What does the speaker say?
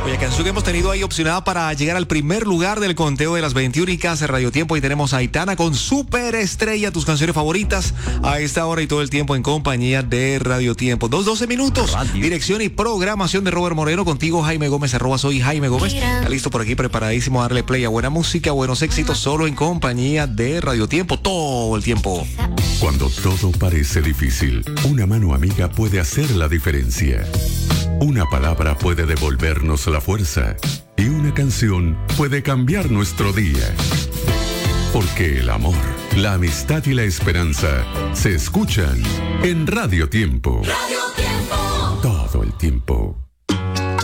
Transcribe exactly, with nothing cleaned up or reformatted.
Cuya canción que hemos tenido ahí opcionada para llegar al primer lugar del conteo de las veinte únicas Radio Tiempo. Y tenemos a Aitana con Superestrella, tus canciones favoritas a esta hora y todo el tiempo en compañía de Radio Tiempo. Dos doce minutos. Radio. Dirección y programación de Robert Moreno. Contigo, Jaime Gómez, arroba soy Jaime Gómez. Está listo por aquí, preparadísimo a darle play a buena música, buenos éxitos, solo en compañía de Radio Tiempo, todo el tiempo. Cuando todo parece difícil, una mano amiga puede hacer la diferencia. Una palabra puede devolvernos la fuerza y una canción puede cambiar nuestro día. Porque el amor, la amistad y la esperanza se escuchan en Radio Tiempo. Radio